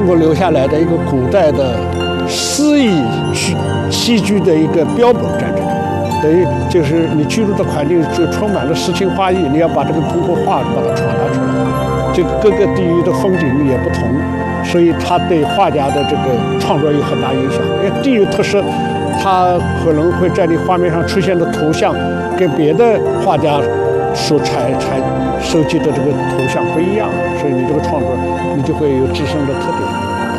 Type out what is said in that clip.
中国留下来的一个古代的诗意栖居的一个标本在这里。等于就是你居住的环境就充满了诗情画意，你要把这个通过画把它传达出来。这个各个地域的风景也不同，所以它对画家的这个创作有很大影响。因为地域特色，它可能会在你画面上出现的图像跟别的画家所收集的这个图像不一样，所以你这个创作你就会有自身的特点。